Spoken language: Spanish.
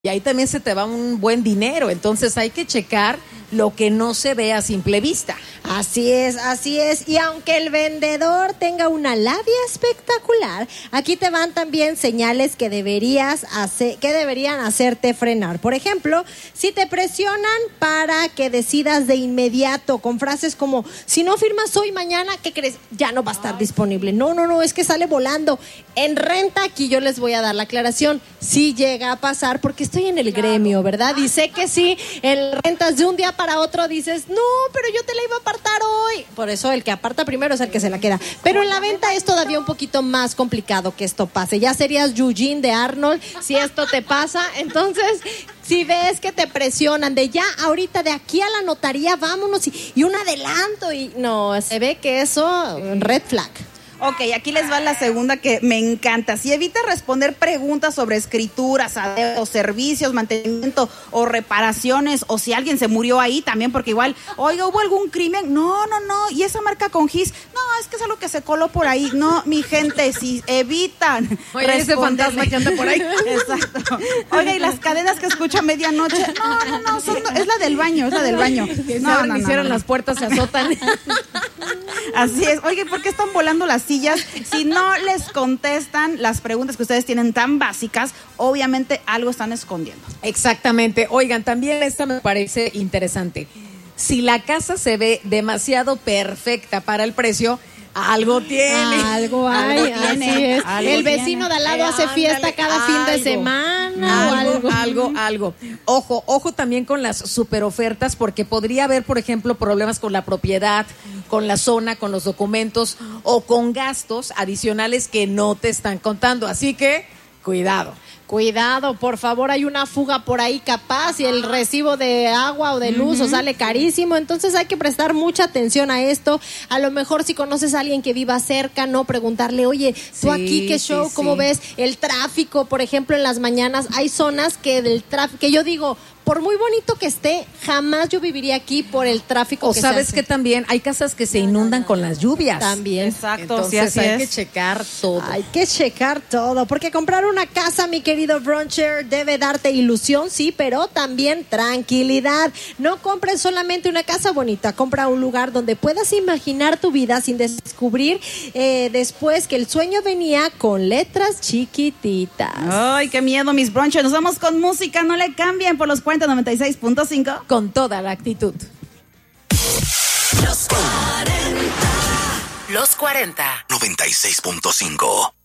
Y ahí también se te va un buen dinero, entonces hay que checar lo que no se ve a simple vista. Así es. Y aunque el vendedor tenga una labia espectacular, aquí te van también señales que deberían hacerte frenar. Por ejemplo, si te presionan para que decidas de inmediato con frases como, si no firmas hoy, mañana, ¿qué crees? Ya no va a estar disponible. No, es que sale volando. En renta, aquí yo les voy a dar la aclaración. Sí llega a pasar porque estoy en el gremio, ¿verdad? Y sé que sí, en rentas de un día para otro dices, no, pero yo te la iba a apartar hoy. Por eso el que aparta primero es el que se la queda. Pero en la venta es todavía un poquito más complicado que esto pase. Ya serías Eugene de Arnold si esto te pasa. Entonces, si ves que te presionan de ya, ahorita de aquí a la notaría, vámonos y un adelanto. Y no, se ve que eso, red flag. Ok, aquí les va la segunda que me encanta. Si evita responder preguntas sobre escrituras, adeudos, servicios, mantenimiento o reparaciones, o si alguien se murió ahí también, porque igual, oiga, ¿hubo algún crimen? No, y esa marca con gis, no, es que es algo que se coló por ahí. No, mi gente, si evitan oye, ese fantasma que anda por ahí. Exacto. Oiga, y las cadenas que escucha a medianoche, no, es la del baño, No, hicieron las puertas, se azotan. Así es. Oye, ¿por qué están volando las sillas? Si no les contestan las preguntas que ustedes tienen tan básicas, obviamente algo están escondiendo. Exactamente. Oigan, también esta me parece interesante. Si la casa se ve demasiado perfecta para el precio, algo tiene. Algo hay, así es. El vecino de al lado hace fiesta cada fin de semana. Algo. Ojo también con las super ofertas, porque podría haber, por ejemplo, problemas con la propiedad, con la zona, con los documentos o con gastos adicionales que no te están contando. Así que, cuidado, por favor, hay una fuga por ahí capaz y el recibo de agua o de luz o sale carísimo, entonces hay que prestar mucha atención a esto. A lo mejor si conoces a alguien que viva cerca, no preguntarle, oye, tú aquí qué show, ¿cómo ves? El tráfico, por ejemplo, en las mañanas hay zonas que del tráfico, que yo digo, por muy bonito que esté, jamás yo viviría aquí por el tráfico. O sabes que también hay casas que se inundan con las lluvias. También. Exacto. Entonces sí, hay que checar todo. Porque comprar una casa, mi querido Bruncher, debe darte ilusión, sí, pero también tranquilidad. No compres solamente una casa bonita, compra un lugar donde puedas imaginar tu vida sin descubrir después que el sueño venía con letras chiquititas. Ay, qué miedo, mis Brunchers. Nos vamos con música, no le cambien por los 96.5. Con toda la actitud. Los 40. 96.5.